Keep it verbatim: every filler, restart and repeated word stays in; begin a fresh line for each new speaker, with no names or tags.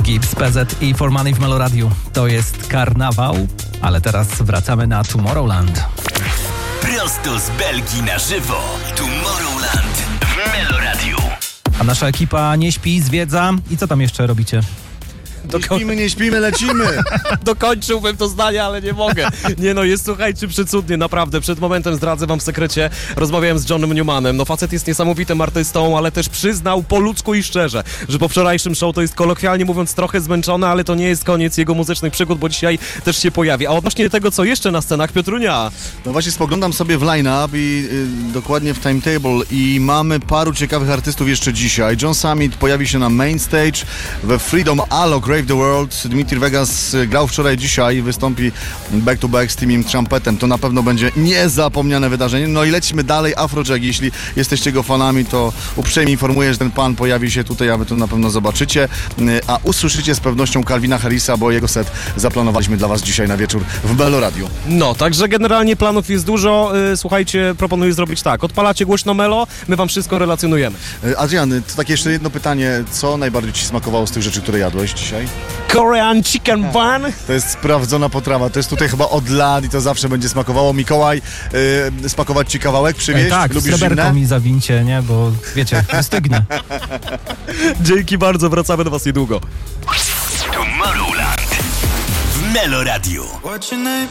Gibbs, P Z i For Money w Meloradiu. To jest karnawał, ale teraz wracamy na Tomorrowland.
Prosto z Belgii na żywo. Tomorrowland w Meloradiu.
A nasza ekipa nie śpi, zwiedza. I co tam jeszcze robicie?
Nie śpimy, nie śpimy, lecimy!
Dokończyłbym to zdanie, ale nie mogę. Nie no, jest, słuchajcie, przecudnie, naprawdę. Przed momentem zdradzę wam w sekrecie, rozmawiałem z Johnem Newmanem. No facet jest niesamowitym artystą, ale też przyznał po ludzku i szczerze, że po wczorajszym show to jest kolokwialnie mówiąc trochę zmęczony, ale to nie jest koniec jego muzycznych przygód, bo dzisiaj też się pojawi. A odnośnie tego, co jeszcze na scenach, Piotrunia.
No właśnie spoglądam sobie w line-up i y, dokładnie w timetable i mamy paru ciekawych artystów jeszcze dzisiaj. John Summit pojawi się na main stage we Freedom Allo Grave the World. Dimitri Vegas grał wczoraj, dzisiaj wystąpi back to back z Timim Trumpetem. To na pewno będzie niezapomniane wydarzenie. No i lecimy dalej. Afrojack, jeśli jesteście go fanami, to uprzejmie informuję, że ten pan pojawi się tutaj, a wy to na pewno zobaczycie. A usłyszycie z pewnością Calvina Harrisa, bo jego set zaplanowaliśmy dla was dzisiaj na wieczór w Meloradiu.
No, także generalnie planów jest dużo. Słuchajcie, proponuję zrobić tak. Odpalacie głośno Melo, my wam wszystko relacjonujemy.
Adrian, to takie jeszcze jedno pytanie. Co najbardziej ci smakowało z tych rzeczy, które jadłeś dzisiaj?
Korean chicken bun.
To jest sprawdzona potrawa. To jest tutaj chyba od lat i to zawsze będzie smakowało. Mikołaj, yy, spakować ci kawałek, przywieźć?
Tak,
Lubisz
sreberką
zimne?
mi zawincie, nie? Bo wiecie, wystygnie.
Dzięki bardzo, wracamy do was niedługo.
Tomorrowland w Meloradiu.